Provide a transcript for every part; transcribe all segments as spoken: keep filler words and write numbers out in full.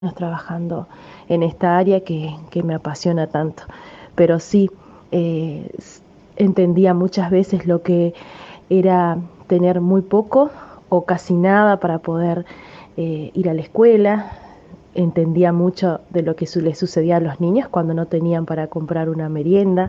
trabajando en esta área que, que me apasiona tanto. Pero sí, eh, entendía muchas veces lo que era tener muy poco o casi nada para poder eh, ir a la escuela. Entendía mucho de lo que su les sucedía a los niños cuando no tenían para comprar una merienda,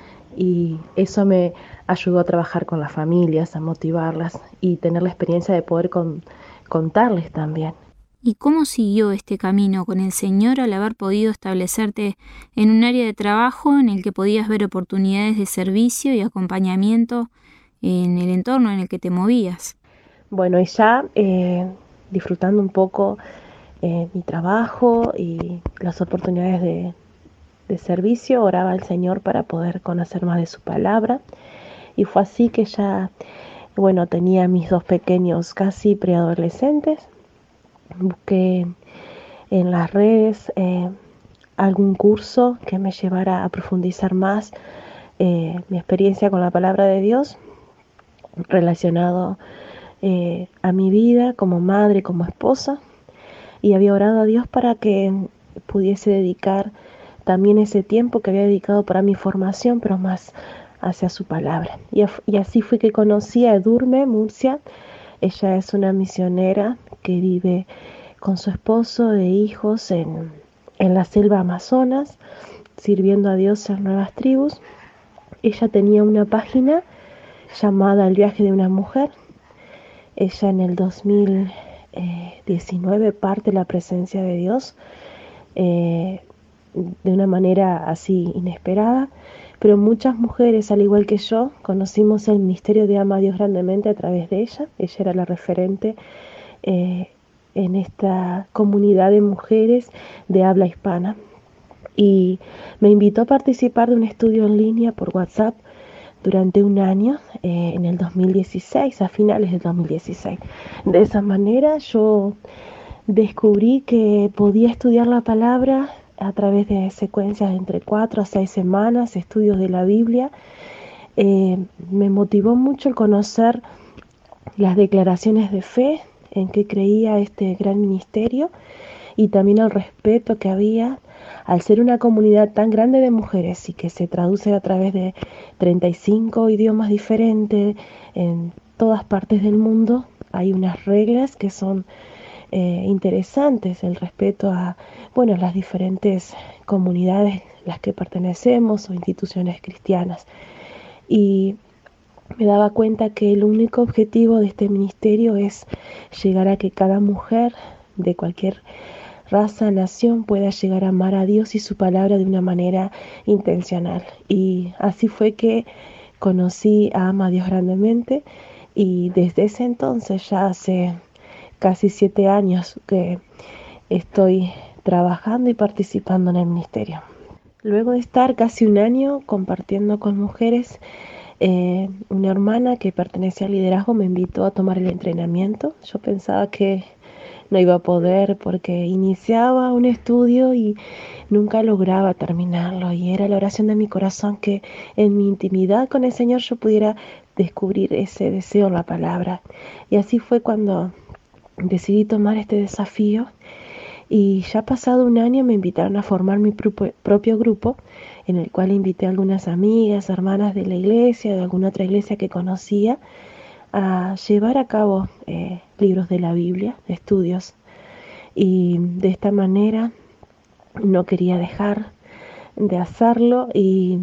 y eso me ayudó a trabajar con las familias, a motivarlas y tener la experiencia de poder con, contarles también. ¿Y cómo siguió este camino con el Señor al haber podido establecerte en un área de trabajo en el que podías ver oportunidades de servicio y acompañamiento en el entorno en el que te movías? Bueno, y ya eh, disfrutando un poco eh, mi trabajo y las oportunidades de, de servicio, oraba al Señor para poder conocer más de su palabra. Y fue así que ya, bueno, tenía mis dos pequeños casi preadolescentes. Busqué en las redes eh, algún curso que me llevara a profundizar más eh, mi experiencia con la palabra de Dios relacionado eh, a mi vida como madre, como esposa, y había orado a Dios para que pudiese dedicar también ese tiempo que había dedicado para mi formación, pero más hacia su palabra. Y, y así fue que conocí a Edurne Murcia. Ella es una misionera que vive con su esposo e hijos en, en la selva Amazonas, sirviendo a Dios en nuevas tribus. Ella tenía una página llamada El viaje de una mujer. Ella en el dos mil diecinueve parte la presencia de Dios eh, de una manera así inesperada, pero muchas mujeres, al igual que yo, conocimos el ministerio de Ama a Dios grandemente a través de ella. Ella era la referente eh, en esta comunidad de mujeres de habla hispana, y me invitó a participar de un estudio en línea por WhatsApp durante un año, eh, en el dos mil dieciséis, a finales del dos mil dieciséis. De esa manera yo descubrí que podía estudiar la palabra a través de secuencias de entre cuatro a seis semanas, estudios de la Biblia. Eh, me motivó mucho el conocer las declaraciones de fe en que creía este gran ministerio, y también el respeto que había al ser una comunidad tan grande de mujeres y que se traduce a través de treinta y cinco idiomas diferentes en todas partes del mundo. Hay unas reglas que son eh, interesantes, el respeto a, bueno, las diferentes comunidades a las que pertenecemos o instituciones cristianas. Y me daba cuenta que el único objetivo de este ministerio es llegar a que cada mujer de cualquier raza, nación pueda llegar a amar a Dios y su palabra de una manera intencional. Y así fue que conocí a Ama a Dios grandemente, y desde ese entonces, ya hace casi siete años que estoy trabajando y participando en el ministerio. Luego de estar casi un año compartiendo con mujeres, eh, una hermana que pertenece al liderazgo me invitó a tomar el entrenamiento. Yo pensaba que no iba a poder porque iniciaba un estudio y nunca lograba terminarlo, y era la oración de mi corazón que en mi intimidad con el Señor yo pudiera descubrir ese deseo en la palabra. Y así fue cuando decidí tomar este desafío, y ya pasado un año me invitaron a formar mi propio grupo, en el cual invité a algunas amigas, hermanas de la iglesia, de alguna otra iglesia que conocía, a llevar a cabo eh, libros de la Biblia, estudios. Y de esta manera no quería dejar de hacerlo, y,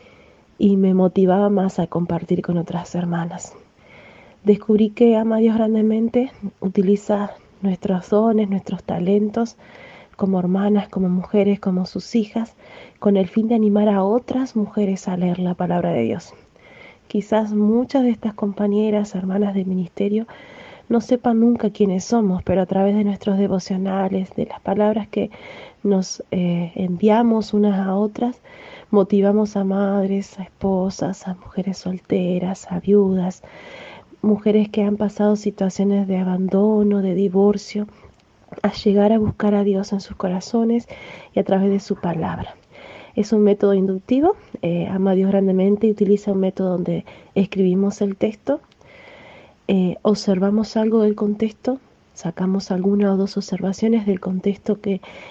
y me motivaba más a compartir con otras hermanas. Descubrí que Ama a Dios grandemente utiliza nuestros dones, nuestros talentos, como hermanas, como mujeres, como sus hijas, con el fin de animar a otras mujeres a leer la palabra de Dios. Quizás muchas de estas compañeras, hermanas de ministerio, no sepan nunca quiénes somos, pero a través de nuestros devocionales, de las palabras que nos eh, enviamos unas a otras, motivamos a madres, a esposas, a mujeres solteras, a viudas, mujeres que han pasado situaciones de abandono, de divorcio, a llegar a buscar a Dios en sus corazones y a través de su palabra. Es un método inductivo. eh, Ama a Dios grandemente y utiliza un método donde escribimos el texto, eh, observamos algo del contexto sacamos alguna o dos observaciones del contexto que